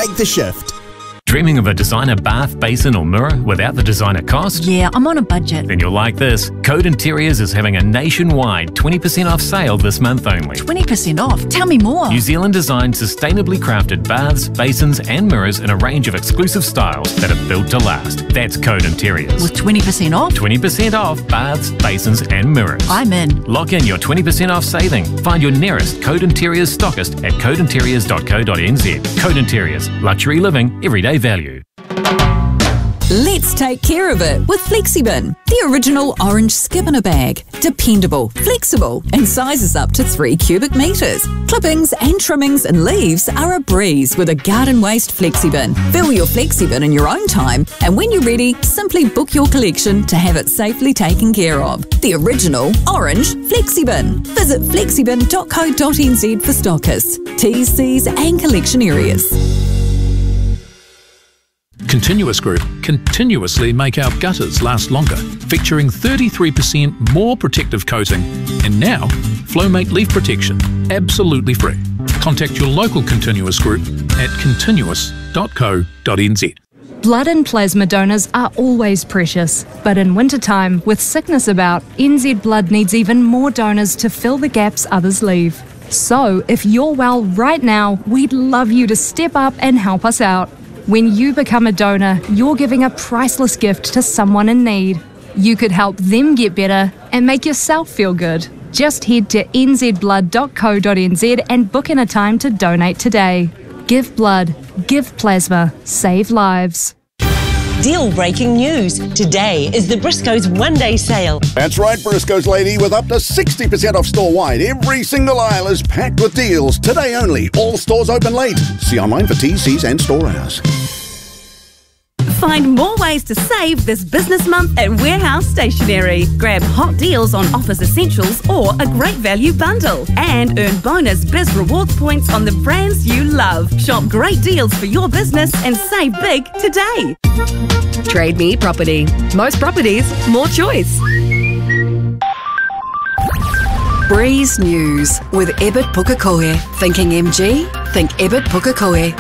Make the shift. Dreaming of a designer bath, basin or mirror without the designer cost? Yeah, I'm on a budget. Then you'll like this. Code Interiors is having a nationwide 20% off sale this month only. 20% off? Tell me more. New Zealand designed sustainably crafted baths, basins and mirrors in a range of exclusive styles that are built to last. That's Code Interiors. With 20% off? 20% off baths, basins and mirrors. I'm in. Lock in your 20% off saving. Find your nearest Code Interiors stockist at codeinteriors.co.nz. Code Interiors. Luxury living, everyday value. Let's take care of it with FlexiBin, the original orange skip in a bag. Dependable, flexible, and sizes up to 3 cubic metres. Clippings and trimmings and leaves are a breeze with a garden waste FlexiBin. Fill your FlexiBin in your own time, and when you're ready, simply book your collection to have it safely taken care of. The original orange FlexiBin. Visit flexibin.co.nz for stockists, T's, C's and collection areas. Continuous Group continuously make our gutters last longer, featuring 33% more protective coating, and now Flowmate Leaf Protection, absolutely free. Contact your local Continuous Group at continuous.co.nz. Blood and plasma donors are always precious, but in wintertime, with sickness about, NZ Blood needs even more donors to fill the gaps others leave. So, if you're well right now, we'd love you to step up and help us out. When you become a donor, you're giving a priceless gift to someone in need. You could help them get better and make yourself feel good. Just head to nzblood.co.nz and book in a time to donate today. Give blood, give plasma, save lives. Deal-breaking news. Today is the Briscoes one-day sale. That's right, Briscoes lady, with up to 60% off store-wide. Every single aisle is packed with deals. Today only. All stores open late. See online for T's, C's and store hours. Find more ways to save this business month at Warehouse Stationery. Grab hot deals on office essentials or a great value bundle. And earn bonus Biz Rewards points on the brands you love. Shop great deals for your business and save big today. Trade Me Property. Most properties, more choice. Breeze News with Ebert Pukekohe. Thinking MG? Think Ebert Pukekohe.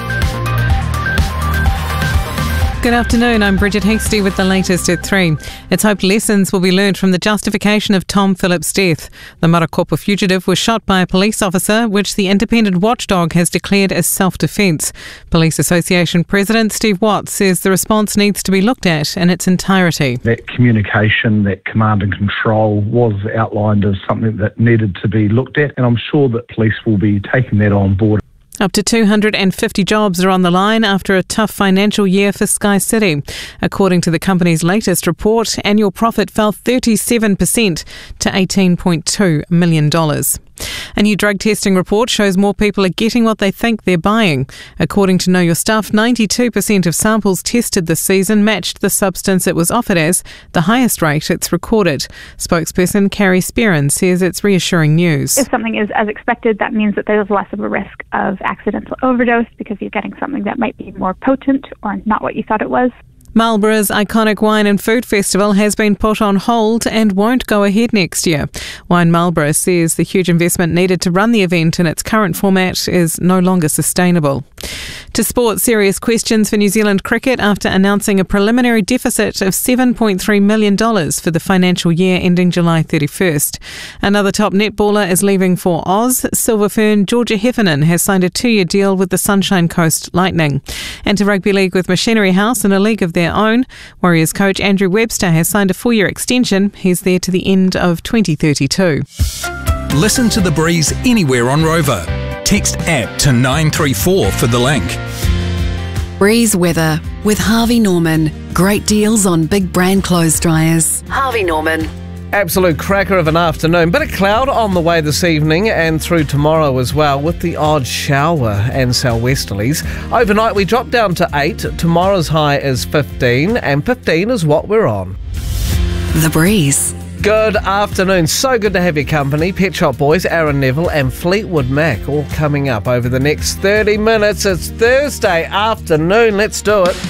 Good afternoon, I'm Bridget Hasty with the latest at 3. It's hoped lessons will be learned from the justification of Tom Phillips' death. The Marakopa fugitive was shot by a police officer, which the independent watchdog has declared as self-defence. Police Association President Steve Watts says the response needs to be looked at in its entirety. That communication, that command and control was outlined as something that needed to be looked at, and I'm sure that police will be taking that on board. Up to 250 jobs are on the line after a tough financial year for Sky City. According to the company's latest report, annual profit fell 37% to $18.2 million. A new drug testing report shows more people are getting what they think they're buying. According to Know Your Stuff, 92% of samples tested this season matched the substance it was offered as, the highest rate it's recorded. Spokesperson Carrie Spearin says it's reassuring news. If something is as expected, that means that there's less of a risk of accidental overdose because you're getting something that might be more potent or not what you thought it was. Marlborough's iconic wine and food festival has been put on hold and won't go ahead next year. Wine Marlborough says the huge investment needed to run the event in its current format is no longer sustainable. To sport, serious questions for New Zealand cricket after announcing a preliminary deficit of $7.3 million for the financial year ending July 31st. Another top netballer is leaving for Oz. Silver Fern Georgia Heffernan has signed a 2-year deal with the Sunshine Coast Lightning. And to rugby league with Machinery House in a league of their own, Warriors coach Andrew Webster has signed a 4-year extension. He's there to the end of 2032. Listen to The Breeze anywhere on Rover. Text APP to 934 for the link. Breeze weather with Harvey Norman. Great deals on big brand clothes dryers. Harvey Norman. Absolute cracker of an afternoon. Bit of cloud on the way this evening and through tomorrow as well, with the odd shower and sou'westerlies. Overnight we drop down to 8. Tomorrow's high is 15, and 15 is what we're on. The Breeze. Good afternoon. So good to have your company. Pet Shop Boys, Aaron Neville and Fleetwood Mac all coming up over the next 30 minutes. It's Thursday afternoon. Let's do it.